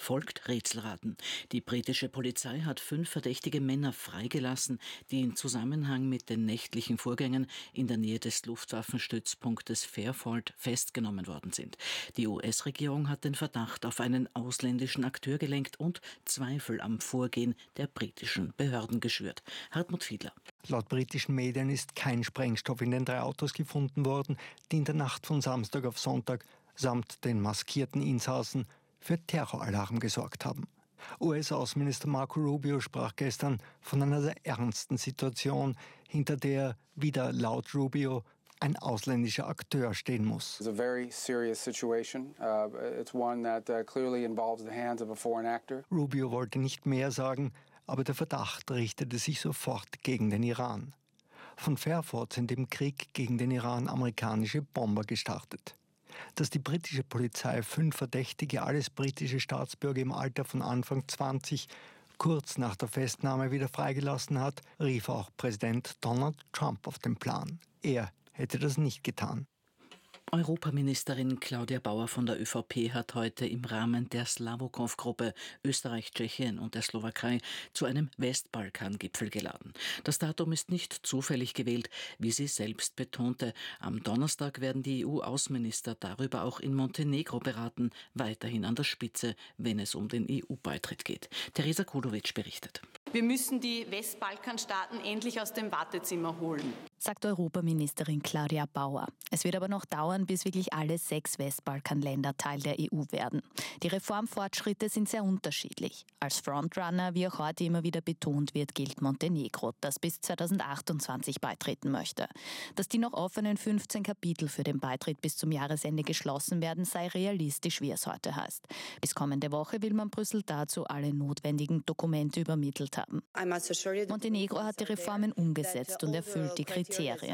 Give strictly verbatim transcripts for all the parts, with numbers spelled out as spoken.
Folgt Rätselraten. Die britische Polizei hat fünf verdächtige Männer freigelassen, die in Zusammenhang mit den nächtlichen Vorgängen in der Nähe des Luftwaffenstützpunktes Fairfield festgenommen worden sind. Die U S-Regierung hat den Verdacht auf einen ausländischen Akteur gelenkt und Zweifel am Vorgehen der britischen Behörden geschürt. Hartmut Fiedler. Laut britischen Medien ist kein Sprengstoff in den drei Autos gefunden worden, die in der Nacht von Samstag auf Sonntag samt den maskierten Insassen für Terroralarm gesorgt haben. U S-Außenminister Marco Rubio sprach gestern von einer sehr ernsten Situation, hinter der wieder laut Rubio ein ausländischer Akteur stehen muss. It's a very serious situation. Uh, it's one that uh, clearly involves the hands of a foreign actor. Rubio wollte nicht mehr sagen, aber der Verdacht richtete sich sofort gegen den Iran. Von Fairfield sind im Krieg gegen den Iran amerikanische Bomber gestartet. Dass die britische Polizei fünf Verdächtige, alles britische Staatsbürger im Alter von Anfang zwanzig, kurz nach der Festnahme wieder freigelassen hat, rief auch Präsident Donald Trump auf den Plan. Er hätte das nicht getan. Europaministerin Claudia Bauer von der ÖVP hat heute im Rahmen der Slawokov-Gruppe Österreich, Tschechien und der Slowakei zu einem Westbalkan-Gipfel geladen. Das Datum ist nicht zufällig gewählt, wie sie selbst betonte. Am Donnerstag werden die E U-Außenminister darüber auch in Montenegro beraten, weiterhin an der Spitze, wenn es um den E U-Beitritt geht. Teresa Kulovic berichtet. Wir müssen die Westbalkanstaaten endlich aus dem Wartezimmer holen, sagt Europaministerin Claudia Bauer. Es wird aber noch dauern, bis wirklich alle sechs Westbalkanländer Teil der E U werden. Die Reformfortschritte sind sehr unterschiedlich. Als Frontrunner, wie auch heute immer wieder betont wird, gilt Montenegro, das bis zweitausendachtundzwanzig beitreten möchte. Dass die noch offenen fünfzehn Kapitel für den Beitritt bis zum Jahresende geschlossen werden, sei realistisch, wie es heute heißt. Bis kommende Woche will man Brüssel dazu alle notwendigen Dokumente übermittelt haben. Montenegro hat die Reformen umgesetzt und erfüllt die Kriterien.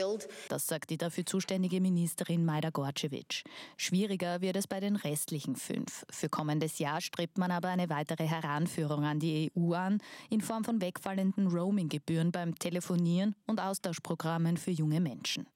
Das sagt die dafür zuständige Ministerin Majda Gorčević. Schwieriger wird es bei den restlichen fünf. Für kommendes Jahr strebt man aber eine weitere Heranführung an die E U an, in Form von wegfallenden Roaming-Gebühren beim Telefonieren und Austauschprogrammen für junge Menschen.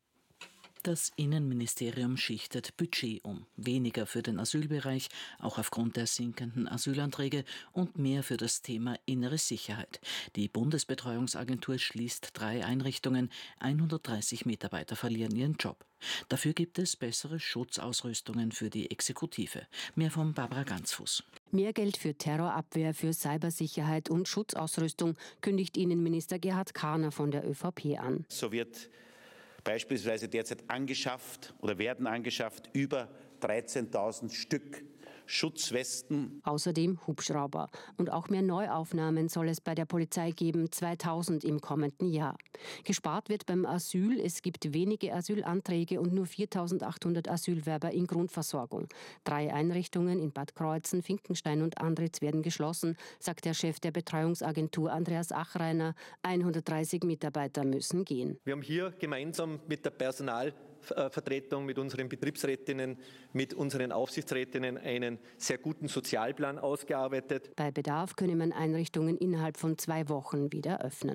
Das Innenministerium schichtet Budget um. Weniger für den Asylbereich, auch aufgrund der sinkenden Asylanträge, und mehr für das Thema innere Sicherheit. Die Bundesbetreuungsagentur schließt drei Einrichtungen. hundertdreißig Mitarbeiter verlieren ihren Job. Dafür gibt es bessere Schutzausrüstungen für die Exekutive. Mehr von Barbara Ganzfuß. Mehr Geld für Terrorabwehr, für Cybersicherheit und Schutzausrüstung kündigt Innenminister Gerhard Karner von der ÖVP an. So wird beispielsweise derzeit angeschafft oder werden angeschafft über dreizehntausend Stück Schutzwesten. Außerdem Hubschrauber. Und auch mehr Neuaufnahmen soll es bei der Polizei geben, zweitausend im kommenden Jahr. Gespart wird beim Asyl. Es gibt wenige Asylanträge und nur viertausendachthundert Asylwerber in Grundversorgung. Drei Einrichtungen in Bad Kreuzen, Finkenstein und Andritz werden geschlossen, sagt der Chef der Betreuungsagentur Andreas Achreiner. hundertdreißig Mitarbeiter müssen gehen. Wir haben hier gemeinsam mit der Personalvertretung, mit unseren Betriebsrätinnen, mit unseren Aufsichtsrätinnen einen sehr guten Sozialplan ausgearbeitet. Bei Bedarf könne man Einrichtungen innerhalb von zwei Wochen wieder öffnen.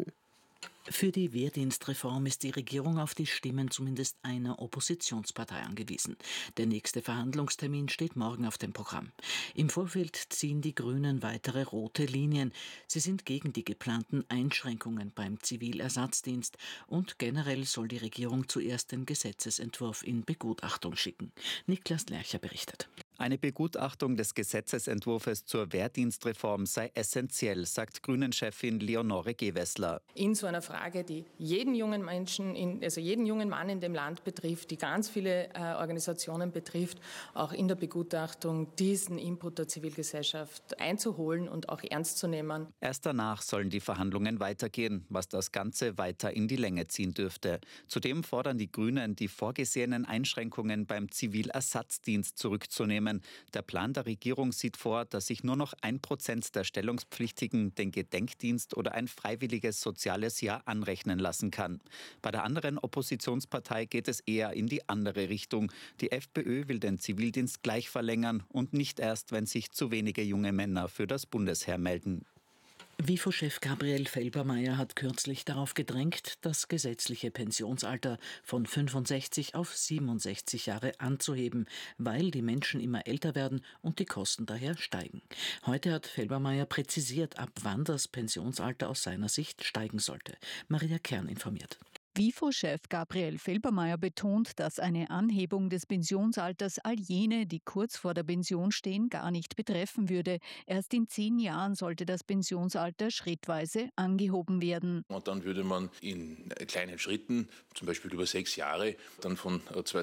Für die Wehrdienstreform ist die Regierung auf die Stimmen zumindest einer Oppositionspartei angewiesen. Der nächste Verhandlungstermin steht morgen auf dem Programm. Im Vorfeld ziehen die Grünen weitere rote Linien. Sie sind gegen die geplanten Einschränkungen beim Zivilersatzdienst und generell soll die Regierung zuerst den Gesetzesentwurf in Begutachtung schicken. Niklas Lercher berichtet. Eine Begutachtung des Gesetzesentwurfs zur Wehrdienstreform sei essentiell, sagt Grünen-Chefin Leonore Gewessler. In so einer Frage, die jeden jungen Menschen, in, also jeden jungen Mann in dem Land betrifft, die ganz viele äh, Organisationen betrifft, auch in der Begutachtung diesen Input der Zivilgesellschaft einzuholen und auch ernst zu nehmen. Erst danach sollen die Verhandlungen weitergehen, was das Ganze weiter in die Länge ziehen dürfte. Zudem fordern die Grünen, die vorgesehenen Einschränkungen beim Zivilersatzdienst zurückzunehmen. Der Plan der Regierung sieht vor, dass sich nur noch ein Prozent der Stellungspflichtigen den Gedenkdienst oder ein freiwilliges soziales Jahr anrechnen lassen kann. Bei der anderen Oppositionspartei geht es eher in die andere Richtung. Die FPÖ will den Zivildienst gleich verlängern und nicht erst, wenn sich zu wenige junge Männer für das Bundesheer melden. WIFO-Chef Gabriel Felbermayr hat kürzlich darauf gedrängt, das gesetzliche Pensionsalter von fünfundsechzig auf siebenundsechzig Jahre anzuheben, weil die Menschen immer älter werden und die Kosten daher steigen. Heute hat Felbermayr präzisiert, ab wann das Pensionsalter aus seiner Sicht steigen sollte. Maria Kern informiert. WIFO-Chef Gabriel Felbermayr betont, dass eine Anhebung des Pensionsalters all jene, die kurz vor der Pension stehen, gar nicht betreffen würde. Erst in zehn Jahren sollte das Pensionsalter schrittweise angehoben werden. Und dann würde man in kleinen Schritten, zum Beispiel über sechs Jahre, dann von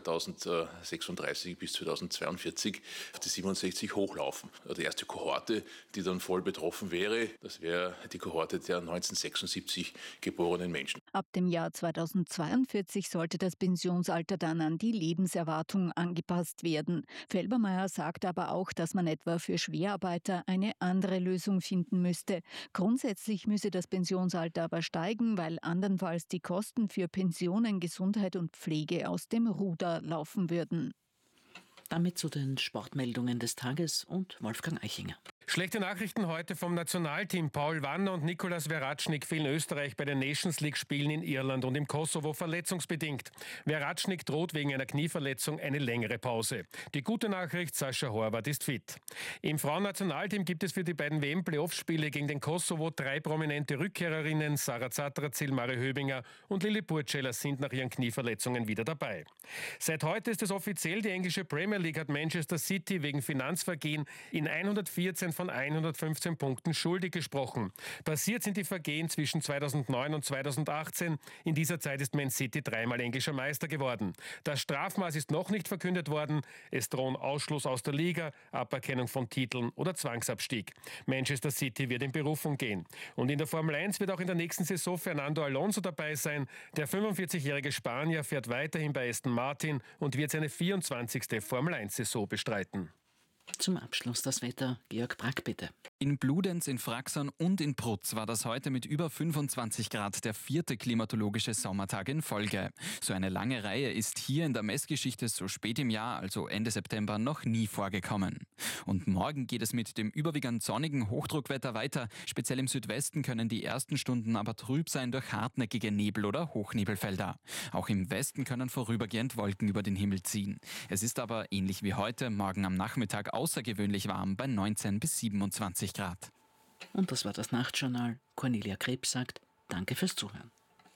zweitausendsechsunddreißig bis zweitausendzweiundvierzig auf die siebenundsechzig hochlaufen. Die erste Kohorte, die dann voll betroffen wäre, das wäre die Kohorte der neunzehnhundertsechsundsiebzig geborenen Menschen. Ab dem Jahr zweitausendzweiundvierzig sollte das Pensionsalter dann an die Lebenserwartung angepasst werden. Felbermayr sagt aber auch, dass man etwa für Schwerarbeiter eine andere Lösung finden müsste. Grundsätzlich müsse das Pensionsalter aber steigen, weil andernfalls die Kosten für Pensionen, Gesundheit und Pflege aus dem Ruder laufen würden. Damit zu den Sportmeldungen des Tages und Wolfgang Eichinger. Schlechte Nachrichten heute vom Nationalteam. Paul Wanner und Nikolas Veratschnik fehlen Österreich bei den Nations League-Spielen in Irland und im Kosovo verletzungsbedingt. Veratschnik droht wegen einer Knieverletzung eine längere Pause. Die gute Nachricht, Sascha Horvath ist fit. Im Frauennationalteam gibt es für die beiden W M-Playoff-Spiele gegen den Kosovo drei prominente Rückkehrerinnen. Sarah Zatrazil, Mari Höbinger und Lili Burcella sind nach ihren Knieverletzungen wieder dabei. Seit heute ist es offiziell, die englische Premier League hat Manchester City wegen Finanzvergehen in hundertvierzehn von hundertfünfzehn Punkten schuldig gesprochen. Passiert sind die Vergehen zwischen zweitausendneun und zweitausendachtzehn. In dieser Zeit ist Man City dreimal englischer Meister geworden. Das Strafmaß ist noch nicht verkündet worden. Es drohen Ausschluss aus der Liga, Aberkennung von Titeln oder Zwangsabstieg. Manchester City wird in Berufung gehen. Und in der Formel eins wird auch in der nächsten Saison Fernando Alonso dabei sein. Der fünfundvierzigjährige Spanier fährt weiterhin bei Aston Martin und wird seine vierundzwanzigste Formel eins Saison bestreiten. Zum Abschluss das Wetter. Georg Brack, bitte. In Bludenz, in Fraxern und in Prutz war das heute mit über fünfundzwanzig Grad der vierte klimatologische Sommertag in Folge. So eine lange Reihe ist hier in der Messgeschichte so spät im Jahr, also Ende September, noch nie vorgekommen. Und morgen geht es mit dem überwiegend sonnigen Hochdruckwetter weiter. Speziell im Südwesten können die ersten Stunden aber trüb sein durch hartnäckige Nebel- oder Hochnebelfelder. Auch im Westen können vorübergehend Wolken über den Himmel ziehen. Es ist aber, ähnlich wie heute, morgen am Nachmittag außergewöhnlich warm bei neunzehn bis siebenundzwanzig Grad. Und das war das Nachtjournal. Cornelia Krebs sagt, danke fürs Zuhören.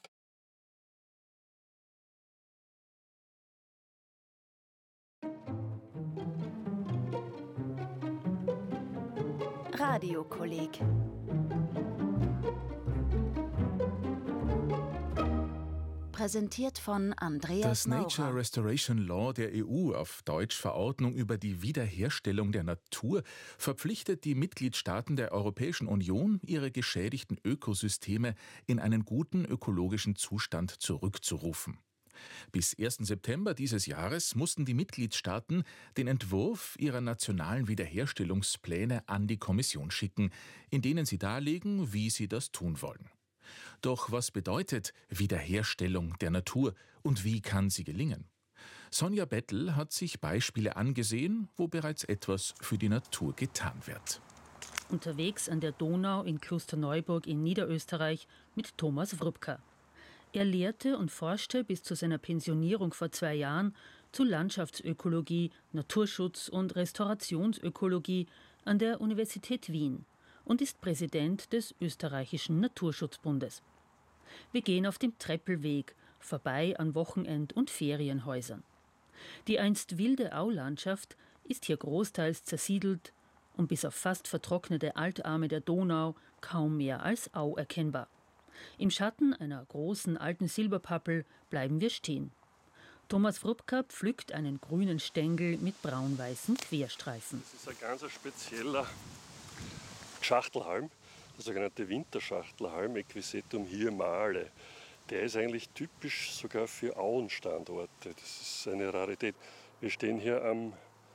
Radiokolleg. Präsentiert von Andreas Das Nature Restoration Law der E U, auf Deutsch Verordnung über die Wiederherstellung der Natur, verpflichtet die Mitgliedstaaten der Europäischen Union, ihre geschädigten Ökosysteme in einen guten ökologischen Zustand zurückzurufen. Bis ersten September dieses Jahres mussten die Mitgliedstaaten den Entwurf ihrer nationalen Wiederherstellungspläne an die Kommission schicken, in denen sie darlegen, wie sie das tun wollen. Doch was bedeutet Wiederherstellung der Natur und wie kann sie gelingen? Sonja Bettel hat sich Beispiele angesehen, wo bereits etwas für die Natur getan wird. Unterwegs an der Donau in Klosterneuburg in Niederösterreich mit Thomas Wrubka. Er lehrte und forschte bis zu seiner Pensionierung vor zwei Jahren zu Landschaftsökologie, Naturschutz und Restaurationsökologie an der Universität Wien und ist Präsident des österreichischen Naturschutzbundes. Wir gehen auf dem Treppelweg, vorbei an Wochenend- und Ferienhäusern. Die einst wilde Aulandschaft ist hier großteils zersiedelt und bis auf fast vertrocknete Altarme der Donau kaum mehr als Au erkennbar. Im Schatten einer großen alten Silberpappel bleiben wir stehen. Thomas Wrubka pflückt einen grünen Stängel mit braun-weißen Querstreifen. Das ist ein ganz spezieller Schachtelhalm, der sogenannte Winterschachtelhalm, Equisetum hiemale. Der ist eigentlich typisch sogar für Auenstandorte. Das ist eine Rarität. Wir stehen hier am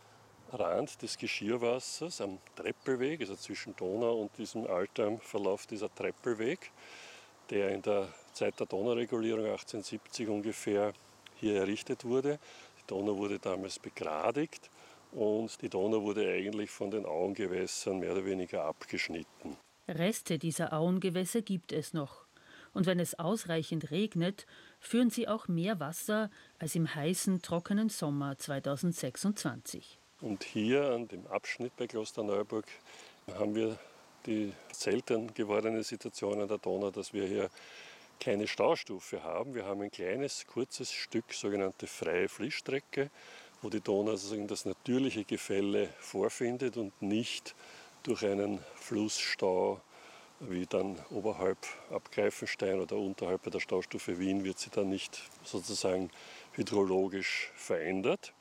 Rand des Geschirrwassers, am Treppelweg, also zwischen Donau und diesem Altarm verläuft dieser Treppelweg, der in der Zeit der Donauregulierung achtzehnhundertsiebzig ungefähr hier errichtet wurde. Die Donau wurde damals begradigt. Und die Donau wurde eigentlich von den Auengewässern mehr oder weniger abgeschnitten. Reste dieser Auengewässer gibt es noch. Und wenn es ausreichend regnet, führen sie auch mehr Wasser als im heißen, trockenen Sommer zweitausendsechsundzwanzig. Und hier an dem Abschnitt bei Klosterneuburg haben wir die selten gewordene Situation an der Donau, dass wir hier keine Staustufe haben. Wir haben ein kleines, kurzes Stück, sogenannte freie Fließstrecke, wo die Donau sozusagen das natürliche Gefälle vorfindet und nicht durch einen Flussstau wie dann oberhalb ab Greifenstein oder unterhalb bei der Staustufe Wien wird sie dann nicht sozusagen hydrologisch verändert.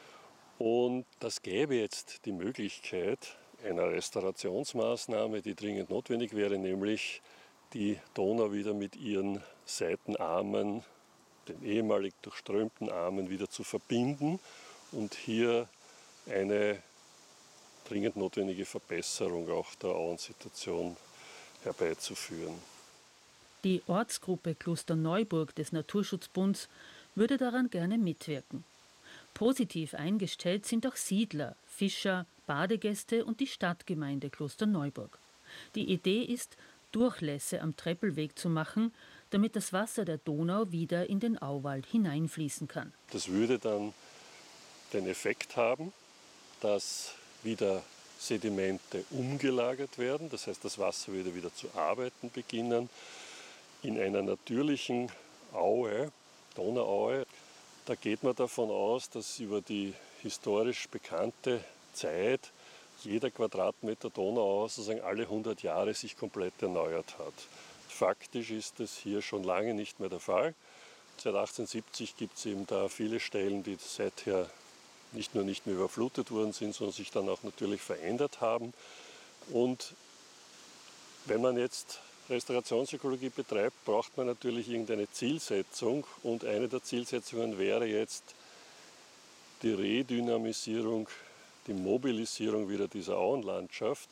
Und das gäbe jetzt die Möglichkeit einer Restaurationsmaßnahme, die dringend notwendig wäre, nämlich die Donau wieder mit ihren Seitenarmen, den ehemalig durchströmten Armen, wieder zu verbinden und hier eine dringend notwendige Verbesserung auch der Auensituation herbeizuführen. Die Ortsgruppe Klosterneuburg des Naturschutzbunds würde daran gerne mitwirken. Positiv eingestellt sind auch Siedler, Fischer, Badegäste und die Stadtgemeinde Klosterneuburg. Die Idee ist, Durchlässe am Treppelweg zu machen, damit das Wasser der Donau wieder in den Auwald hineinfließen kann. Das würde dann den Effekt haben, dass wieder Sedimente umgelagert werden, das heißt, das Wasser würde wieder zu arbeiten beginnen. In einer natürlichen Aue, Donauaue, da geht man davon aus, dass über die historisch bekannte Zeit jeder Quadratmeter Donauaue sozusagen alle hundert Jahre sich komplett erneuert hat. Faktisch ist das hier schon lange nicht mehr der Fall. Seit achtzehnhundertsiebzig gibt es eben da viele Stellen, die seither nicht nur nicht mehr überflutet worden sind, sondern sich dann auch natürlich verändert haben. Und wenn man jetzt Restaurationsökologie betreibt, braucht man natürlich irgendeine Zielsetzung. Und eine der Zielsetzungen wäre jetzt die Redynamisierung, die Mobilisierung wieder dieser Auenlandschaft,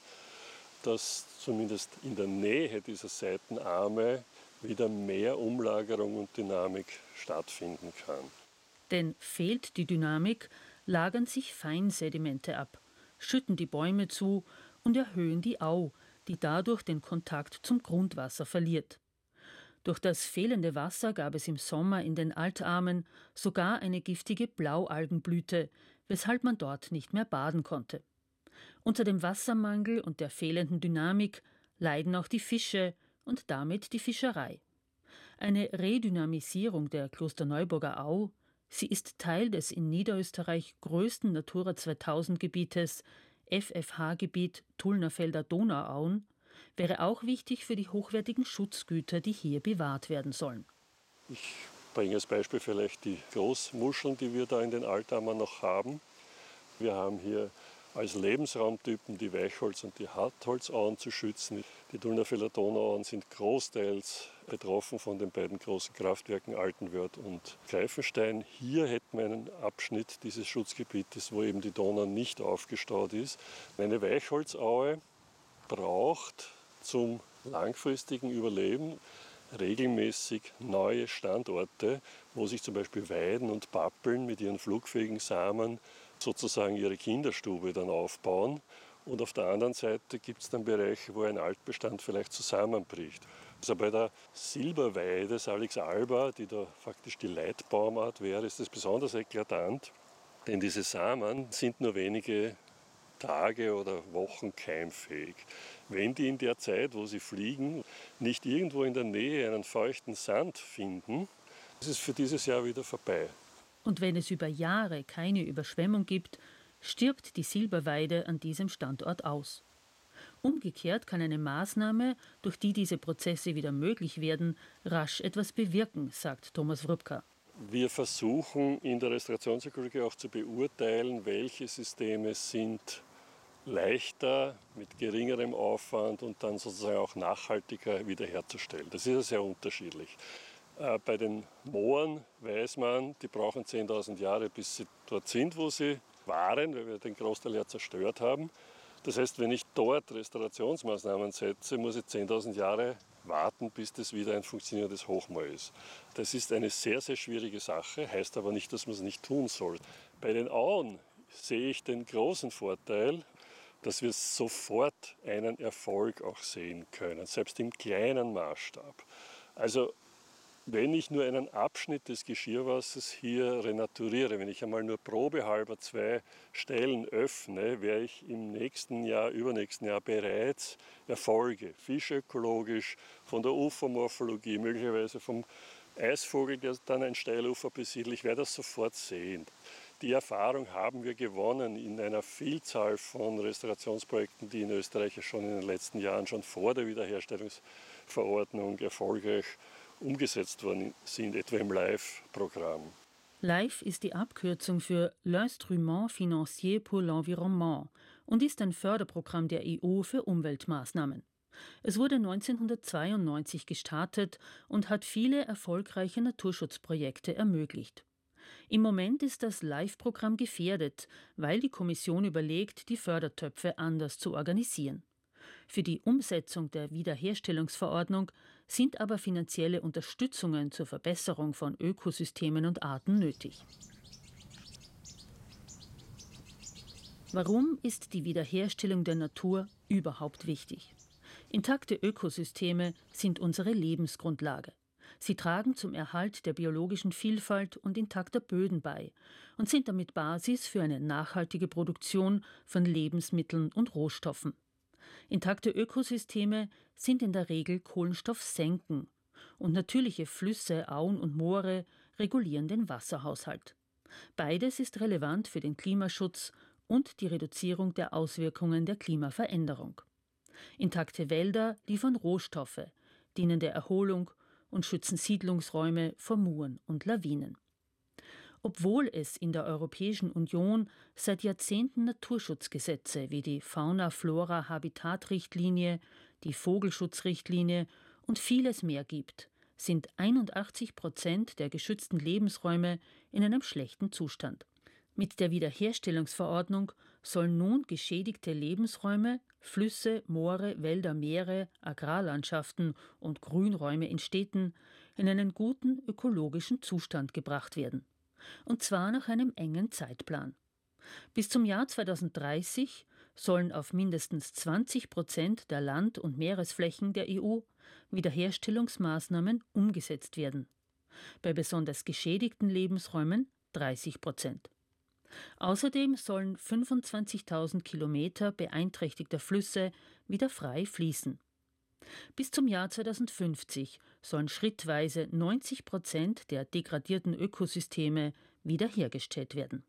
dass zumindest in der Nähe dieser Seitenarme wieder mehr Umlagerung und Dynamik stattfinden kann. Denn fehlt die Dynamik, lagern sich Feinsedimente ab, schütten die Bäume zu und erhöhen die Au, die dadurch den Kontakt zum Grundwasser verliert. Durch das fehlende Wasser gab es im Sommer in den Altarmen sogar eine giftige Blaualgenblüte, weshalb man dort nicht mehr baden konnte. Unter dem Wassermangel und der fehlenden Dynamik leiden auch die Fische und damit die Fischerei. Eine Redynamisierung der Klosterneuburger Au, sie ist Teil des in Niederösterreich größten Natura zweitausend Gebietes, F F H-Gebiet Tullnerfelder Donauauen, wäre auch wichtig für die hochwertigen Schutzgüter, die hier bewahrt werden sollen. Ich bringe als Beispiel vielleicht die Großmuscheln, die wir da in den Altarmen noch haben. Wir haben hier als Lebensraumtypen die Weichholz- und die Hartholzauen zu schützen. Die Tullnerfelder Donauauen sind großteils betroffen von den beiden großen Kraftwerken Altenwörth und Greifenstein. Hier hätten wir einen Abschnitt dieses Schutzgebietes, wo eben die Donau nicht aufgestaut ist. Eine Weichholzaue braucht zum langfristigen Überleben regelmäßig neue Standorte, wo sich zum Beispiel Weiden und Pappeln mit ihren flugfähigen Samen sozusagen ihre Kinderstube dann aufbauen. Und auf der anderen Seite gibt es dann Bereiche, wo ein Altbestand vielleicht zusammenbricht. Also bei der Silberweide Salix alba, die da faktisch die Leitbaumart wäre, ist das besonders eklatant, denn diese Samen sind nur wenige Tage oder Wochen keimfähig. Wenn die in der Zeit, wo sie fliegen, nicht irgendwo in der Nähe einen feuchten Sand finden, ist es für dieses Jahr wieder vorbei. Und wenn es über Jahre keine Überschwemmung gibt, stirbt die Silberweide an diesem Standort aus. Umgekehrt kann eine Maßnahme, durch die diese Prozesse wieder möglich werden, rasch etwas bewirken, sagt Thomas Wrubka. Wir versuchen in der Restaurationsökologie auch zu beurteilen, welche Systeme sind leichter, mit geringerem Aufwand und dann sozusagen auch nachhaltiger wiederherzustellen. Das ist ja sehr unterschiedlich. Bei den Mooren weiß man, die brauchen zehntausend Jahre, bis sie dort sind, wo sie waren, weil wir den Großteil ja zerstört haben. Das heißt, wenn ich dort Restaurationsmaßnahmen setze, muss ich zehntausend Jahre warten, bis das wieder ein funktionierendes Hochmoor ist. Das ist eine sehr, sehr schwierige Sache, heißt aber nicht, dass man es nicht tun soll. Bei den Auen sehe ich den großen Vorteil, dass wir sofort einen Erfolg auch sehen können, selbst im kleinen Maßstab. Also wenn ich nur einen Abschnitt des Geschirrwassers hier renaturiere, wenn ich einmal nur probehalber zwei Stellen öffne, werde ich im nächsten Jahr, übernächsten Jahr bereits Erfolge, fischökologisch, von der Ufermorphologie, möglicherweise vom Eisvogel, der dann ein Steilufer besiedelt, ich werde das sofort sehen. Die Erfahrung haben wir gewonnen in einer Vielzahl von Restaurationsprojekten, die in Österreich schon in den letzten Jahren, schon vor der Wiederherstellungsverordnung erfolgreich umgesetzt worden sind, etwa im LIFE-Programm. LIFE ist die Abkürzung für l'Instrument Financier pour l'Environnement und ist ein Förderprogramm der E U für Umweltmaßnahmen. Es wurde neunzehnhundertzweiundneunzig gestartet und hat viele erfolgreiche Naturschutzprojekte ermöglicht. Im Moment ist das LIFE-Programm gefährdet, weil die Kommission überlegt, die Fördertöpfe anders zu organisieren. Für die Umsetzung der Wiederherstellungsverordnung sind aber finanzielle Unterstützungen zur Verbesserung von Ökosystemen und Arten nötig. Warum ist die Wiederherstellung der Natur überhaupt wichtig? Intakte Ökosysteme sind unsere Lebensgrundlage. Sie tragen zum Erhalt der biologischen Vielfalt und intakter Böden bei und sind damit Basis für eine nachhaltige Produktion von Lebensmitteln und Rohstoffen. Intakte Ökosysteme sind in der Regel Kohlenstoffsenken und natürliche Flüsse, Auen und Moore regulieren den Wasserhaushalt. Beides ist relevant für den Klimaschutz und die Reduzierung der Auswirkungen der Klimaveränderung. Intakte Wälder liefern Rohstoffe, dienen der Erholung und schützen Siedlungsräume vor Muren und Lawinen. Obwohl es in der Europäischen Union seit Jahrzehnten Naturschutzgesetze wie die Fauna-Flora-Habitat-Richtlinie, die Vogelschutzrichtlinie und vieles mehr gibt, sind einundachtzig Prozent der geschützten Lebensräume in einem schlechten Zustand. Mit der Wiederherstellungsverordnung sollen nun geschädigte Lebensräume, Flüsse, Moore, Wälder, Meere, Agrarlandschaften und Grünräume in Städten in einen guten ökologischen Zustand gebracht werden. Und zwar nach einem engen Zeitplan. Bis zum Jahr zweitausenddreißig sollen auf mindestens zwanzig Prozent der Land- und Meeresflächen der E U Wiederherstellungsmaßnahmen umgesetzt werden. Bei besonders geschädigten Lebensräumen dreißig Prozent. Außerdem sollen fünfundzwanzigtausend Kilometer beeinträchtigter Flüsse wieder frei fließen. Bis zum Jahr zweitausendfünfzig sollen schrittweise neunzig Prozent der degradierten Ökosysteme wiederhergestellt werden.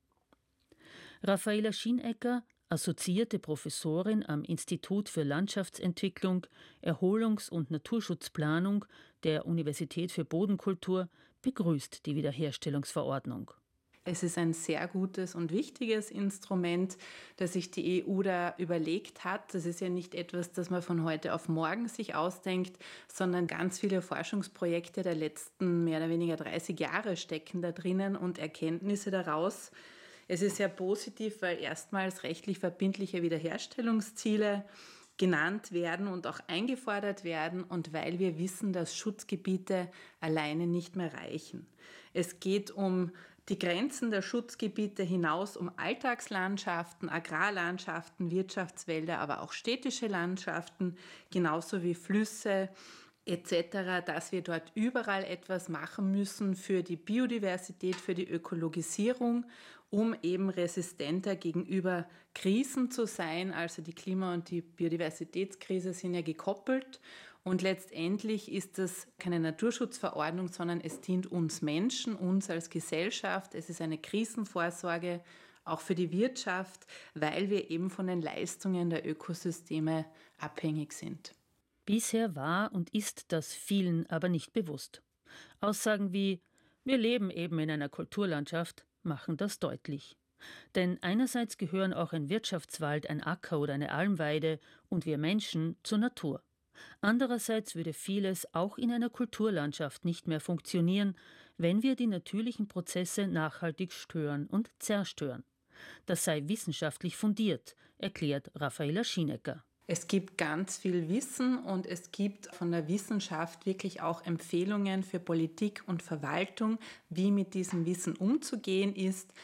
Raffaela Schienecker, assoziierte Professorin am Institut für Landschaftsentwicklung, Erholungs- und Naturschutzplanung der Universität für Bodenkultur, begrüßt die Wiederherstellungsverordnung. Es ist ein sehr gutes und wichtiges Instrument, das sich die E U da überlegt hat. Das ist ja nicht etwas, das man von heute auf morgen sich ausdenkt, sondern ganz viele Forschungsprojekte der letzten mehr oder weniger dreißig Jahre stecken da drinnen und Erkenntnisse daraus. Es ist sehr positiv, weil erstmals rechtlich verbindliche Wiederherstellungsziele genannt werden und auch eingefordert werden und weil wir wissen, dass Schutzgebiete alleine nicht mehr reichen. Es geht um die Grenzen der Schutzgebiete hinaus, um Alltagslandschaften, Agrarlandschaften, Wirtschaftswälder, aber auch städtische Landschaften, genauso wie Flüsse et cetera, dass wir dort überall etwas machen müssen für die Biodiversität, für die Ökologisierung, um eben resistenter gegenüber Krisen zu sein. Also die Klima- und die Biodiversitätskrise sind ja gekoppelt. Und letztendlich ist das keine Naturschutzverordnung, sondern es dient uns Menschen, uns als Gesellschaft. Es ist eine Krisenvorsorge, auch für die Wirtschaft, weil wir eben von den Leistungen der Ökosysteme abhängig sind. Bisher war und ist das vielen aber nicht bewusst. Aussagen wie „Wir leben eben in einer Kulturlandschaft“ machen das deutlich. Denn einerseits gehören auch ein Wirtschaftswald, ein Acker oder eine Almweide und wir Menschen zur Natur. Andererseits würde vieles auch in einer Kulturlandschaft nicht mehr funktionieren, wenn wir die natürlichen Prozesse nachhaltig stören und zerstören. Das sei wissenschaftlich fundiert, erklärt Raffaela Schienecker. Es gibt ganz viel Wissen und es gibt von der Wissenschaft wirklich auch Empfehlungen für Politik und Verwaltung, wie mit diesem Wissen umzugehen ist.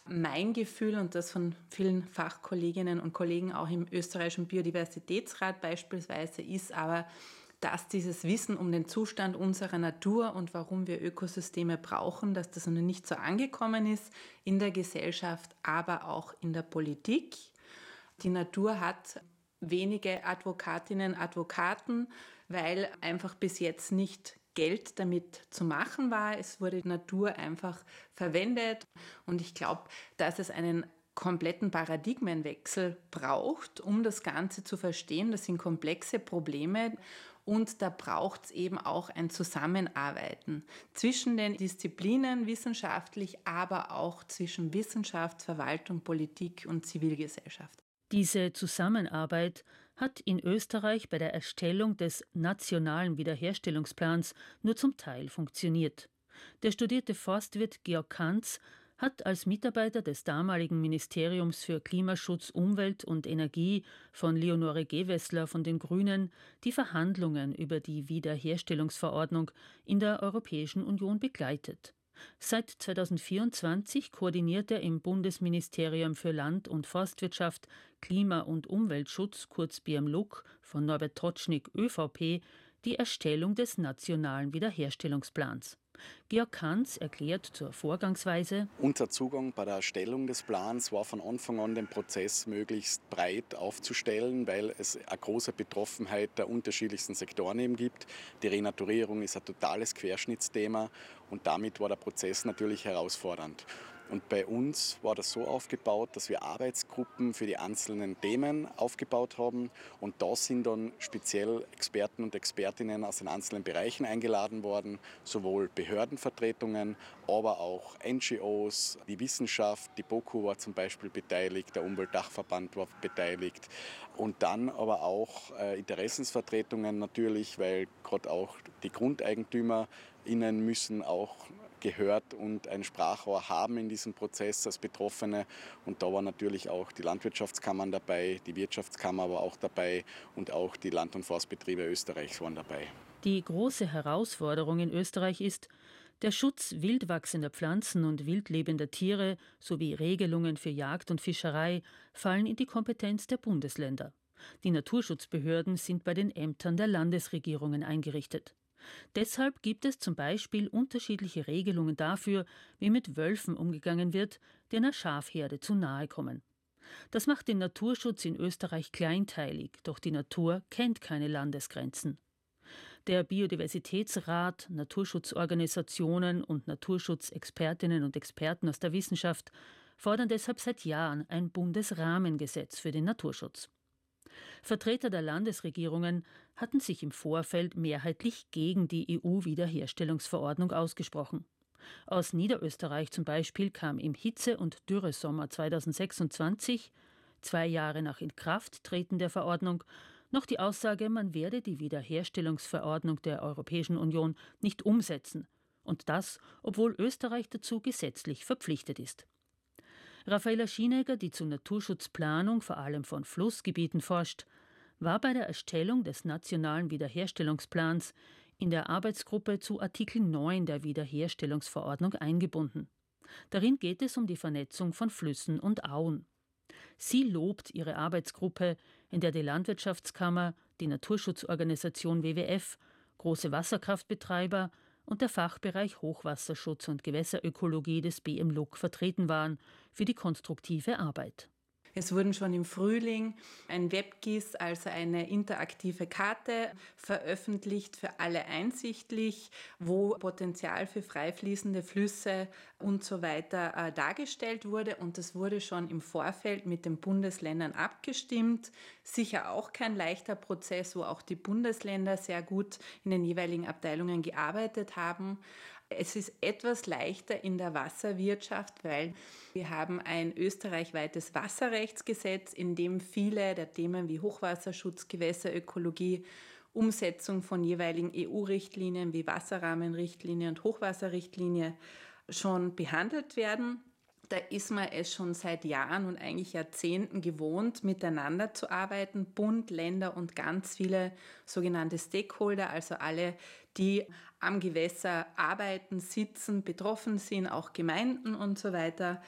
Mein Gefühl und das von vielen Fachkolleginnen und Kollegen auch im österreichischen Biodiversitätsrat beispielsweise ist aber, dass dieses Wissen um den Zustand unserer Natur und warum wir Ökosysteme brauchen, dass das noch nicht so angekommen ist in der Gesellschaft, aber auch in der Politik. Die Natur hat wenige Advokatinnen, Advokaten, weil einfach bis jetzt nicht Geld damit zu machen war. Es wurde Natur einfach verwendet und ich glaube, dass es einen kompletten Paradigmenwechsel braucht, um das Ganze zu verstehen. Das sind komplexe Probleme und da braucht es eben auch ein Zusammenarbeiten zwischen den Disziplinen wissenschaftlich, aber auch zwischen Wissenschaft, Verwaltung, Politik und Zivilgesellschaft. Diese Zusammenarbeit hat in Österreich bei der Erstellung des nationalen Wiederherstellungsplans nur zum Teil funktioniert. Der studierte Forstwirt Georg Kantz hat als Mitarbeiter des damaligen Ministeriums für Klimaschutz, Umwelt und Energie von Leonore Gewessler von den Grünen die Verhandlungen über die Wiederherstellungsverordnung in der Europäischen Union begleitet. Seit zweitausendvierundzwanzig koordiniert er im Bundesministerium für Land- und Forstwirtschaft, Klima- und Umweltschutz, kurz B M L U K, von Norbert Totschnig, ÖVP, die Erstellung des nationalen Wiederherstellungsplans. Georg Kantz erklärt zur Vorgangsweise: Unser Zugang bei der Erstellung des Plans war von Anfang an, den Prozess möglichst breit aufzustellen, weil es eine große Betroffenheit der unterschiedlichsten Sektoren eben gibt. Die Renaturierung ist ein totales Querschnittsthema und damit war der Prozess natürlich herausfordernd. Und bei uns war das so aufgebaut, dass wir Arbeitsgruppen für die einzelnen Themen aufgebaut haben. Und da sind dann speziell Experten und Expertinnen aus den einzelnen Bereichen eingeladen worden, sowohl Behördenvertretungen, aber auch N G Os, die Wissenschaft, die BOKU war zum Beispiel beteiligt, der Umweltdachverband war beteiligt. Und dann aber auch äh, Interessensvertretungen natürlich, weil gerade auch die GrundeigentümerInnen müssen auch gehört und ein Sprachrohr haben in diesem Prozess als Betroffene. Und da waren natürlich auch die Landwirtschaftskammern dabei, die Wirtschaftskammer war auch dabei und auch die Land- und Forstbetriebe Österreichs waren dabei. Die große Herausforderung in Österreich ist, der Schutz wildwachsender Pflanzen und wildlebender Tiere sowie Regelungen für Jagd und Fischerei fallen in die Kompetenz der Bundesländer. Die Naturschutzbehörden sind bei den Ämtern der Landesregierungen eingerichtet. Deshalb gibt es zum Beispiel unterschiedliche Regelungen dafür, wie mit Wölfen umgegangen wird, die einer Schafherde zu nahe kommen. Das macht den Naturschutz in Österreich kleinteilig, doch die Natur kennt keine Landesgrenzen. Der Biodiversitätsrat, Naturschutzorganisationen und Naturschutzexpertinnen und Experten aus der Wissenschaft fordern deshalb seit Jahren ein Bundesrahmengesetz für den Naturschutz. Vertreter der Landesregierungen hatten sich im Vorfeld mehrheitlich gegen die E U-Wiederherstellungsverordnung ausgesprochen. Aus Niederösterreich zum Beispiel kam im Hitze- und Dürresommer zweitausendsechsundzwanzig, zwei Jahre nach Inkrafttreten der Verordnung, noch die Aussage, man werde die Wiederherstellungsverordnung der Europäischen Union nicht umsetzen. Und das, obwohl Österreich dazu gesetzlich verpflichtet ist. Raffaella Schienegger, die zur Naturschutzplanung vor allem von Flussgebieten forscht, war bei der Erstellung des nationalen Wiederherstellungsplans in der Arbeitsgruppe zu Artikel neun der Wiederherstellungsverordnung eingebunden. Darin geht es um die Vernetzung von Flüssen und Auen. Sie lobt ihre Arbeitsgruppe, in der die Landwirtschaftskammer, die Naturschutzorganisation W W F, große Wasserkraftbetreiber und der Fachbereich Hochwasserschutz und Gewässerökologie des B M L U K vertreten waren, für die konstruktive Arbeit. Es wurden schon im Frühling ein WebGIS, also eine interaktive Karte, veröffentlicht, für alle einsichtlich, wo Potenzial für freifließende Flüsse und so weiter äh, dargestellt wurde. Und das wurde schon im Vorfeld mit den Bundesländern abgestimmt. Sicher auch kein leichter Prozess, wo auch die Bundesländer sehr gut in den jeweiligen Abteilungen gearbeitet haben. Es ist etwas leichter in der Wasserwirtschaft, weil wir haben ein österreichweites Wasserrechtsgesetz, in dem viele der Themen wie Hochwasserschutz, Gewässerökologie, Umsetzung von jeweiligen E U-Richtlinien wie Wasserrahmenrichtlinie und Hochwasserrichtlinie schon behandelt werden. Da ist man es schon seit Jahren und eigentlich Jahrzehnten gewohnt, miteinander zu arbeiten. Bund, Länder und ganz viele sogenannte Stakeholder, also alle, die am Gewässer arbeiten, sitzen, betroffen sind, auch Gemeinden und so weiter.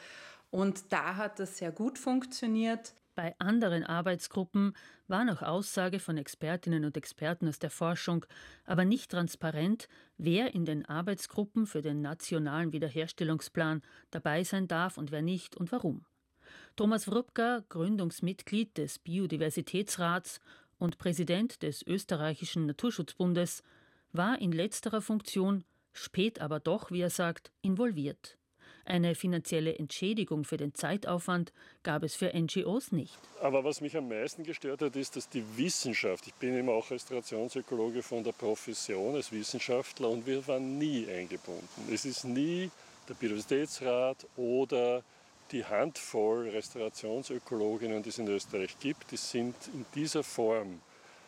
Und da hat das sehr gut funktioniert. Bei anderen Arbeitsgruppen war nach Aussage von Expertinnen und Experten aus der Forschung aber nicht transparent, wer in den Arbeitsgruppen für den nationalen Wiederherstellungsplan dabei sein darf und wer nicht und warum. Thomas Wrubka, Gründungsmitglied des Biodiversitätsrats und Präsident des österreichischen Naturschutzbundes, war in letzterer Funktion, spät aber doch, wie er sagt, involviert. Eine finanzielle Entschädigung für den Zeitaufwand gab es für N G Os nicht. Aber was mich am meisten gestört hat, ist, dass die Wissenschaft, ich bin eben auch Restaurationsökologe von der Profession als Wissenschaftler und wir waren nie eingebunden. Es ist nie der Biodiversitätsrat oder die Handvoll Restaurationsökologinnen, die es in Österreich gibt, die sind in dieser Form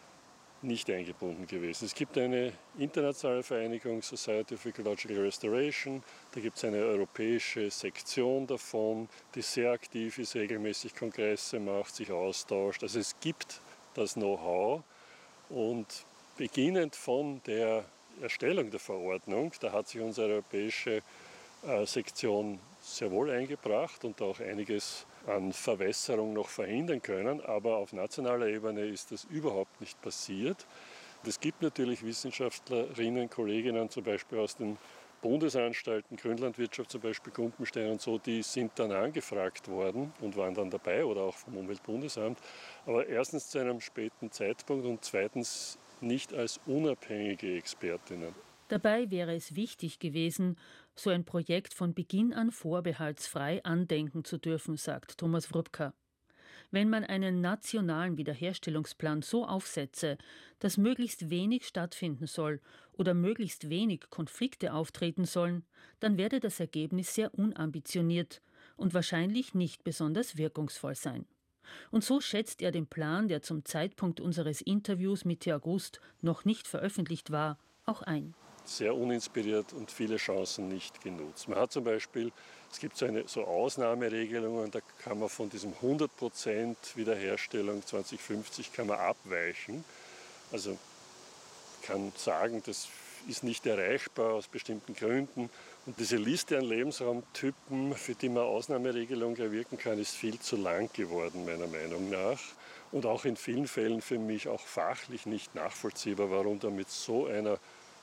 nicht eingebunden gewesen. Es gibt eine internationale Vereinigung, Society of Ecological Restoration, da gibt es eine europäische Sektion davon, die sehr aktiv ist, regelmäßig Kongresse macht, sich austauscht. Also es gibt das Know-how und beginnend von der Erstellung der Verordnung, da hat sich unsere europäische äh, Sektion sehr wohl eingebracht und auch einiges an Verwässerung noch verhindern können, aber auf nationaler Ebene ist das überhaupt nicht passiert. Es gibt natürlich Wissenschaftlerinnen, Kolleginnen, zum Beispiel aus den Bundesanstalten, Grünlandwirtschaft, zum Beispiel Gumpenstein und so, die sind dann angefragt worden und waren dann dabei oder auch vom Umweltbundesamt, aber erstens zu einem späten Zeitpunkt und zweitens nicht als unabhängige Expertinnen. Dabei wäre es wichtig gewesen, so ein Projekt von Beginn an vorbehaltsfrei andenken zu dürfen, sagt Thomas Wrubka. Wenn man einen nationalen Wiederherstellungsplan so aufsetze, dass möglichst wenig stattfinden soll oder möglichst wenig Konflikte auftreten sollen, dann werde das Ergebnis sehr unambitioniert und wahrscheinlich nicht besonders wirkungsvoll sein. Und so schätzt er den Plan, der zum Zeitpunkt unseres Interviews Mitte August noch nicht veröffentlicht war, auch ein. Sehr uninspiriert und viele Chancen nicht genutzt. Man hat zum Beispiel, es gibt so, eine, so Ausnahmeregelungen, da kann man von diesem hundert Prozent Wiederherstellung zwanzig fünfzig kann man abweichen. Also kann sagen, das ist nicht erreichbar aus bestimmten Gründen. Und diese Liste an Lebensraumtypen, für die man Ausnahmeregelungen erwirken kann, ist viel zu lang geworden, meiner Meinung nach. Und auch in vielen Fällen für mich auch fachlich nicht nachvollziehbar, warum da mit so einer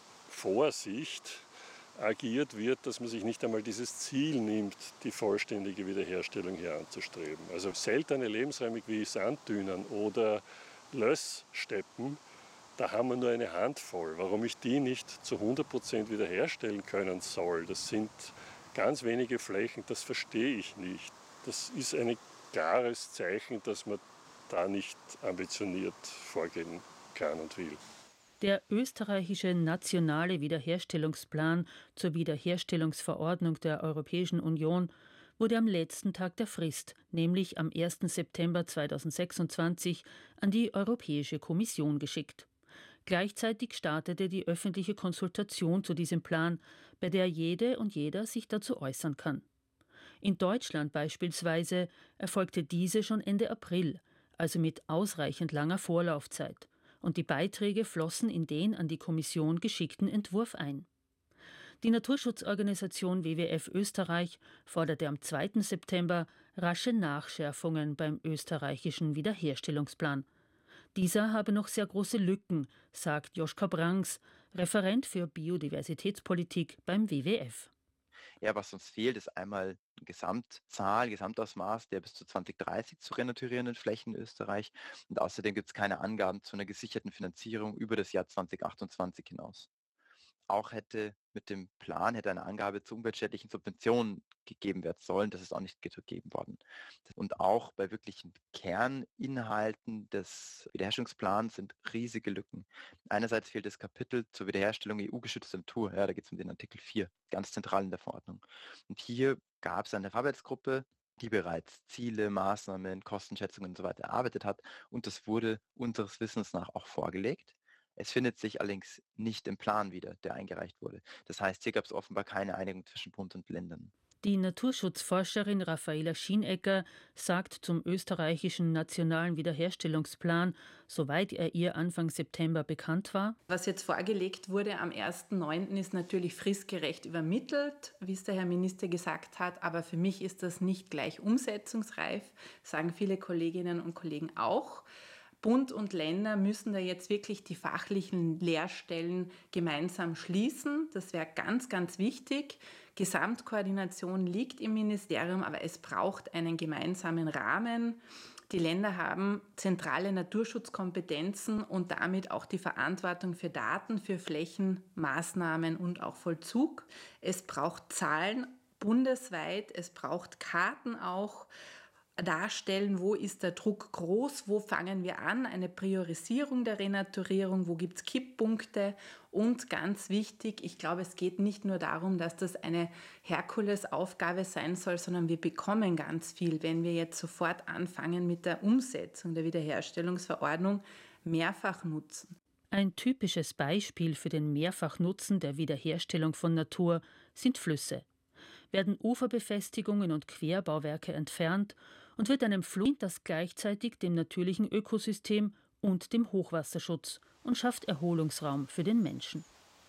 Vorsicht agiert wird, dass man sich nicht einmal dieses Ziel nimmt, die vollständige Wiederherstellung hier anzustreben. Also seltene Lebensräume wie Sanddünen oder Lösssteppen, da haben wir nur eine Handvoll. Warum ich die nicht zu hundert Prozent wiederherstellen können soll, das sind ganz wenige Flächen, das verstehe ich nicht. Das ist ein klares Zeichen, dass man da nicht ambitioniert vorgehen kann und will. Der österreichische nationale Wiederherstellungsplan zur Wiederherstellungsverordnung der Europäischen Union wurde am letzten Tag der Frist, nämlich am ersten September zweitausendsechsundzwanzig, an die Europäische Kommission geschickt. Gleichzeitig startete die öffentliche Konsultation zu diesem Plan, bei der jede und jeder sich dazu äußern kann. In Deutschland beispielsweise erfolgte diese schon Ende April, also mit ausreichend langer Vorlaufzeit. Und die Beiträge flossen in den an die Kommission geschickten Entwurf ein. Die Naturschutzorganisation W W F Österreich forderte am zweiten September rasche Nachschärfungen beim österreichischen Wiederherstellungsplan. Dieser habe noch sehr große Lücken, sagt Joschka Brangs, Referent für Biodiversitätspolitik beim W W F. Ja, was uns fehlt, ist einmal eine Gesamtzahl, Gesamtausmaß der bis zu zwanzig dreißig zu renaturierenden Flächen in Österreich. Und außerdem gibt es keine Angaben zu einer gesicherten Finanzierung über das Jahr zwanzig achtundzwanzig hinaus. Auch hätte mit dem Plan hätte eine Angabe zu umweltschädlichen Subventionen gegeben werden sollen. Das ist auch nicht gegeben worden. Und auch bei wirklichen Kerninhalten des Wiederherstellungsplans sind riesige Lücken. Einerseits fehlt das Kapitel zur Wiederherstellung E U-geschützter Natur. Ja, da geht es um den Artikel vier, ganz zentral in der Verordnung. Und hier gab es eine Arbeitsgruppe, die bereits Ziele, Maßnahmen, Kostenschätzungen und so weiter erarbeitet hat. Und das wurde unseres Wissens nach auch vorgelegt. Es findet sich allerdings nicht im Plan wieder, der eingereicht wurde. Das heißt, hier gab es offenbar keine Einigung zwischen Bund und Ländern. Die Naturschutzforscherin Raffaela Schienecker sagt zum österreichischen Nationalen Wiederherstellungsplan, soweit er ihr Anfang September bekannt war: Was jetzt vorgelegt wurde am ersten neunten ist natürlich fristgerecht übermittelt, wie es der Herr Minister gesagt hat, aber für mich ist das nicht gleich umsetzungsreif, sagen viele Kolleginnen und Kollegen auch. Bund und Länder müssen da jetzt wirklich die fachlichen Lehrstellen gemeinsam schließen. Das wäre ganz, ganz wichtig. Gesamtkoordination liegt im Ministerium, aber es braucht einen gemeinsamen Rahmen. Die Länder haben zentrale Naturschutzkompetenzen und damit auch die Verantwortung für Daten, für Flächenmaßnahmen und auch Vollzug. Es braucht Zahlen bundesweit, es braucht Karten auch, darstellen, wo ist der Druck groß, wo fangen wir an, eine Priorisierung der Renaturierung, wo gibt es Kipppunkte und ganz wichtig, ich glaube, es geht nicht nur darum, dass das eine Herkulesaufgabe sein soll, sondern wir bekommen ganz viel, wenn wir jetzt sofort anfangen mit der Umsetzung der Wiederherstellungsverordnung, mehrfach nutzen. Ein typisches Beispiel für den Mehrfachnutzen der Wiederherstellung von Natur sind Flüsse. Werden Uferbefestigungen und Querbauwerke entfernt und wird einem Fluss das gleichzeitig dem natürlichen Ökosystem und dem Hochwasserschutz und schafft Erholungsraum für den Menschen.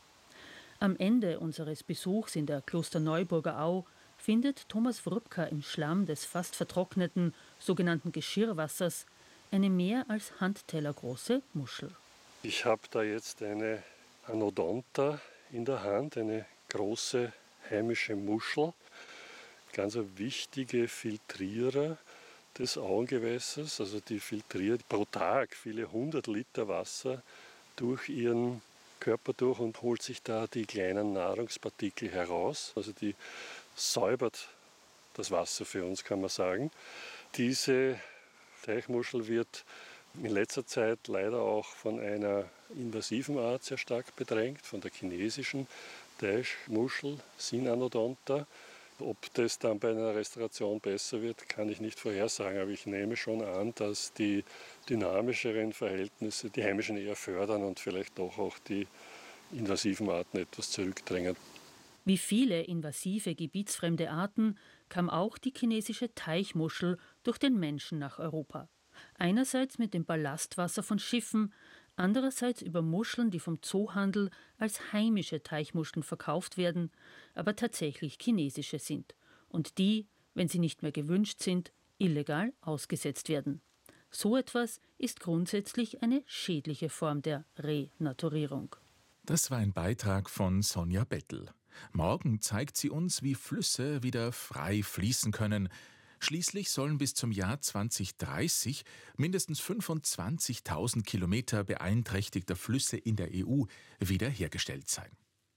Am Ende unseres Besuchs in der Klosterneuburger Au findet Thomas Wrubka im Schlamm des fast vertrockneten sogenannten Geschirrwassers eine mehr als handtellergroße Muschel. Ich habe da jetzt eine Anodonta in der Hand, eine große heimische Muschel, ganz ein wichtiger Filtrierer des Auengewässers. Also die filtriert pro Tag viele hundert Liter Wasser durch ihren Körper durch und holt sich da die kleinen Nahrungspartikel heraus. Also die säubert das Wasser für uns, kann man sagen. Diese Teichmuschel wird in letzter Zeit leider auch von einer invasiven Art sehr stark bedrängt, von der chinesischen Teichmuschel, Sinanodonta. Ob das dann bei einer Restauration besser wird, kann ich nicht vorhersagen. Aber ich nehme schon an, dass die dynamischeren Verhältnisse die heimischen eher fördern und vielleicht doch auch die invasiven Arten etwas zurückdrängen. Wie viele invasive, gebietsfremde Arten kam auch die chinesische Teichmuschel durch den Menschen nach Europa. Einerseits mit dem Ballastwasser von Schiffen, andererseits über Muscheln, die vom Zoohandel als heimische Teichmuscheln verkauft werden, aber tatsächlich chinesische sind und die, wenn sie nicht mehr gewünscht sind, illegal ausgesetzt werden. So etwas ist grundsätzlich eine schädliche Form der Renaturierung. Das war ein Beitrag von Sonja Bettel. Morgen zeigt sie uns, wie Flüsse wieder frei fließen können. Schließlich sollen bis zum Jahr zwanzig dreißig mindestens fünfundzwanzigtausend Kilometer beeinträchtigter Flüsse in der E U wiederhergestellt sein.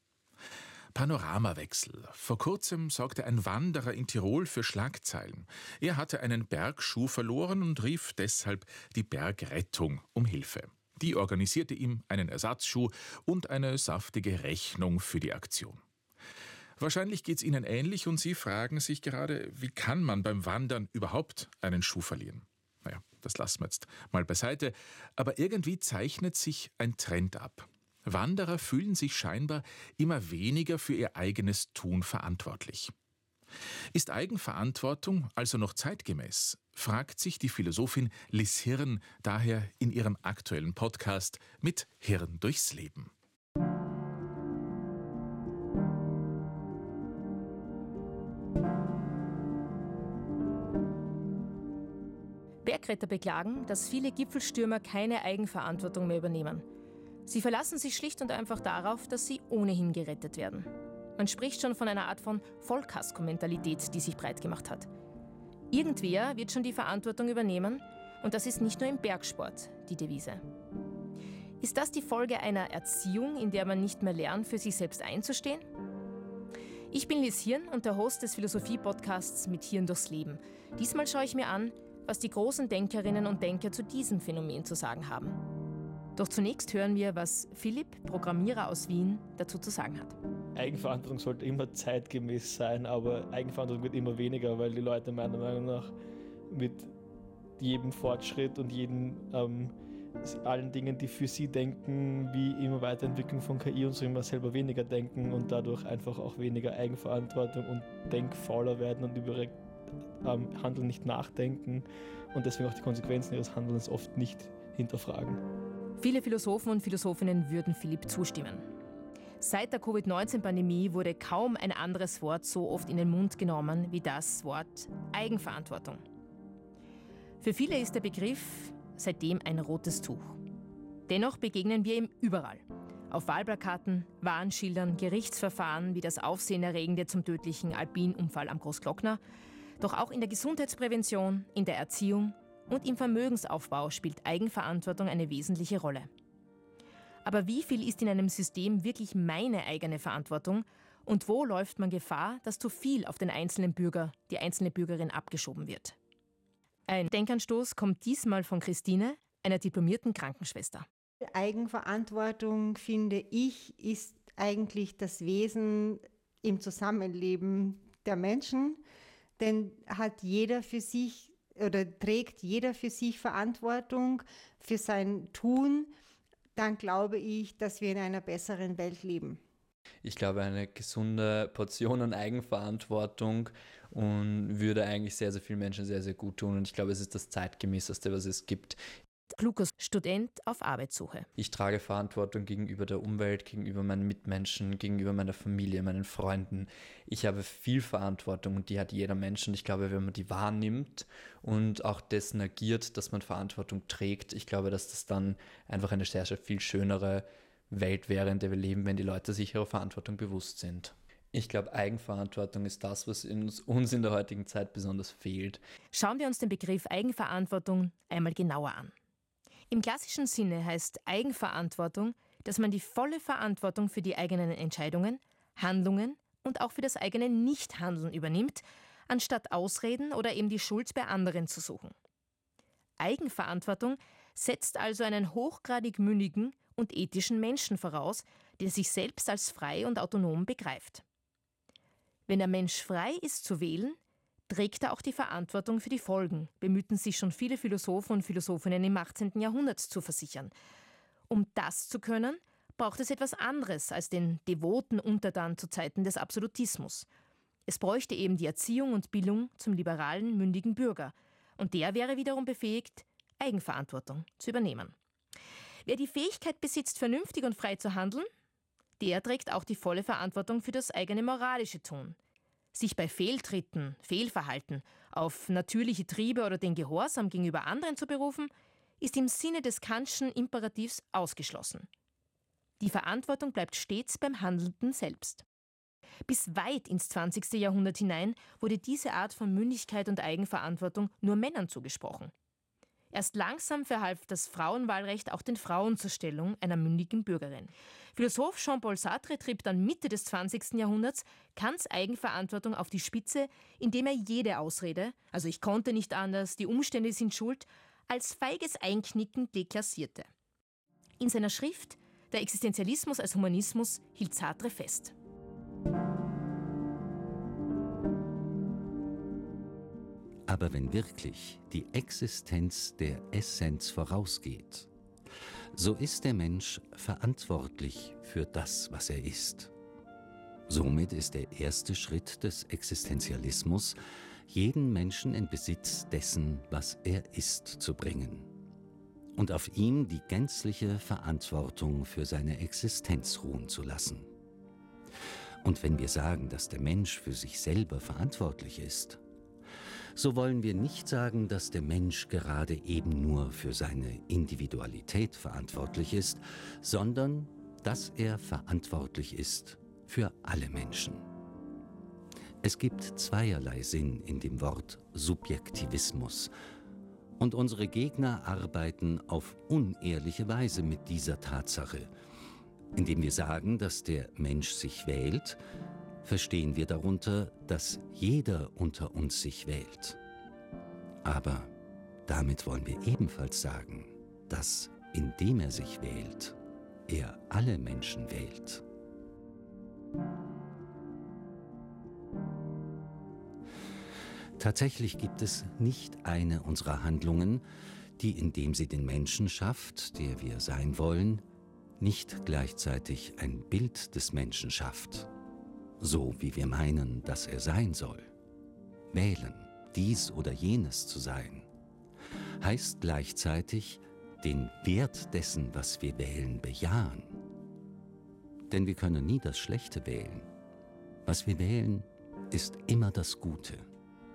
Panoramawechsel. Vor kurzem sorgte ein Wanderer in Tirol für Schlagzeilen. Er hatte einen Bergschuh verloren und rief deshalb die Bergrettung um Hilfe. Die organisierte ihm einen Ersatzschuh und eine saftige Rechnung für die Aktion. Wahrscheinlich geht es Ihnen ähnlich und Sie fragen sich gerade, wie kann man beim Wandern überhaupt einen Schuh verlieren? Naja, das lassen wir jetzt mal beiseite. Aber irgendwie zeichnet sich ein Trend ab. Wanderer fühlen sich scheinbar immer weniger für ihr eigenes Tun verantwortlich. Ist Eigenverantwortung also noch zeitgemäß? Fragt sich die Philosophin Liz Hirn daher in ihrem aktuellen Podcast mit Hirn durchs Leben. Bergretter beklagen, dass viele Gipfelstürmer keine Eigenverantwortung mehr übernehmen. Sie verlassen sich schlicht und einfach darauf, dass sie ohnehin gerettet werden. Man spricht schon von einer Art von Vollkasko-Mentalität, die sich breit gemacht hat. Irgendwer wird schon die Verantwortung übernehmen und das ist nicht nur im Bergsport die Devise. Ist das die Folge einer Erziehung, in der man nicht mehr lernt, für sich selbst einzustehen? Ich bin Liz Hirn und der Host des Philosophie-Podcasts mit Hirn durchs Leben. Diesmal schaue ich mir an, was die großen Denkerinnen und Denker zu diesem Phänomen zu sagen haben. Doch zunächst hören wir, was Philipp, Programmierer aus Wien, dazu zu sagen hat. Eigenverantwortung sollte immer zeitgemäß sein, aber Eigenverantwortung wird immer weniger, weil die Leute meiner Meinung nach mit jedem Fortschritt und jedem ähm, allen Dingen, die für sie denken, wie immer Weiterentwicklung von K I und so immer selber weniger denken und dadurch einfach auch weniger Eigenverantwortung und denkfauler werden und über ihre ähm, Handeln nicht nachdenken und deswegen auch die Konsequenzen ihres Handelns oft nicht hinterfragen. Viele Philosophen und Philosophinnen würden Philipp zustimmen. Seit der Covid neunzehn Pandemie wurde kaum ein anderes Wort so oft in den Mund genommen wie das Wort Eigenverantwortung. Für viele ist der Begriff seitdem ein rotes Tuch. Dennoch begegnen wir ihm überall. Auf Wahlplakaten, Warnschildern, Gerichtsverfahren wie das Aufsehenerregende zum tödlichen Alpin-Unfall am Großglockner. Doch auch in der Gesundheitsprävention, in der Erziehung und im Vermögensaufbau spielt Eigenverantwortung eine wesentliche Rolle. Aber wie viel ist in einem System wirklich meine eigene Verantwortung und wo läuft man Gefahr, dass zu viel auf den einzelnen Bürger, die einzelne Bürgerin abgeschoben wird? Ein Denkanstoß kommt diesmal von Christine, einer diplomierten Krankenschwester. Eigenverantwortung, finde ich, ist eigentlich das Wesen im Zusammenleben der Menschen, denn hat jeder für sich oder trägt jeder für sich Verantwortung für sein Tun, dann glaube ich, dass wir in einer besseren Welt leben. Ich glaube, eine gesunde Portion an Eigenverantwortung und würde eigentlich sehr, sehr vielen Menschen sehr, sehr gut tun. Und ich glaube, es ist das Zeitgemäßeste, was es gibt. Lukas, Student auf Arbeitssuche. Ich trage Verantwortung gegenüber der Umwelt, gegenüber meinen Mitmenschen, gegenüber meiner Familie, meinen Freunden. Ich habe viel Verantwortung und die hat jeder Mensch. Und ich glaube, wenn man die wahrnimmt und auch dessen agiert, dass man Verantwortung trägt, ich glaube, dass das dann einfach eine sehr, sehr viel schönere Welt wäre, in der wir leben, wenn die Leute sich ihrer Verantwortung bewusst sind. Ich glaube, Eigenverantwortung ist das, was uns, uns in der heutigen Zeit besonders fehlt. Schauen wir uns den Begriff Eigenverantwortung einmal genauer an. Im klassischen Sinne heißt Eigenverantwortung, dass man die volle Verantwortung für die eigenen Entscheidungen, Handlungen und auch für das eigene Nichthandeln übernimmt, anstatt Ausreden oder eben die Schuld bei anderen zu suchen. Eigenverantwortung setzt also einen hochgradig mündigen und ethischen Menschen voraus, der sich selbst als frei und autonom begreift. Wenn der Mensch frei ist zu wählen, trägt er auch die Verantwortung für die Folgen, bemühten sich schon viele Philosophen und Philosophinnen im achtzehnten Jahrhundert zu versichern. Um das zu können, braucht es etwas anderes als den devoten Untertan zu Zeiten des Absolutismus. Es bräuchte eben die Erziehung und Bildung zum liberalen, mündigen Bürger. Und der wäre wiederum befähigt, Eigenverantwortung zu übernehmen. Wer die Fähigkeit besitzt, vernünftig und frei zu handeln, der trägt auch die volle Verantwortung für das eigene moralische Tun. Sich bei Fehltritten, Fehlverhalten auf natürliche Triebe oder den Gehorsam gegenüber anderen zu berufen, ist im Sinne des Kantschen Imperativs ausgeschlossen. Die Verantwortung bleibt stets beim Handelnden selbst. Bis weit ins zwanzigste Jahrhundert hinein wurde diese Art von Mündigkeit und Eigenverantwortung nur Männern zugesprochen. Erst langsam verhalf das Frauenwahlrecht auch den Frauen zur Stellung einer mündigen Bürgerin. Philosoph Jean-Paul Sartre trieb dann Mitte des zwanzigsten Jahrhunderts Kants Eigenverantwortung auf die Spitze, indem er jede Ausrede, also ich konnte nicht anders, die Umstände sind schuld, als feiges Einknicken deklassierte. In seiner Schrift »Der Existenzialismus als Humanismus« hielt Sartre fest. Aber wenn wirklich die Existenz der Essenz vorausgeht, so ist der Mensch verantwortlich für das, was er ist. Somit ist der erste Schritt des Existenzialismus, jeden Menschen in Besitz dessen, was er ist, zu bringen und auf ihm die gänzliche Verantwortung für seine Existenz ruhen zu lassen. Und wenn wir sagen, dass der Mensch für sich selber verantwortlich ist, so wollen wir nicht sagen, dass der Mensch gerade eben nur für seine Individualität verantwortlich ist, sondern dass er verantwortlich ist für alle Menschen. Es gibt zweierlei Sinn in dem Wort Subjektivismus, und unsere Gegner arbeiten auf unehrliche Weise mit dieser Tatsache. Indem wir sagen, dass der Mensch sich wählt, verstehen wir darunter, dass jeder unter uns sich wählt. Aber damit wollen wir ebenfalls sagen, dass, indem er sich wählt, er alle Menschen wählt. Tatsächlich gibt es nicht eine unserer Handlungen, die, indem sie den Menschen schafft, der wir sein wollen, nicht gleichzeitig ein Bild des Menschen schafft, so wie wir meinen, dass er sein soll. Wählen, dies oder jenes zu sein, heißt gleichzeitig den Wert dessen, was wir wählen, bejahen. Denn wir können nie das Schlechte wählen. Was wir wählen, ist immer das Gute.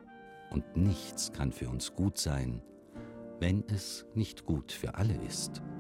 Und nichts kann für uns gut sein, wenn es nicht gut für alle ist.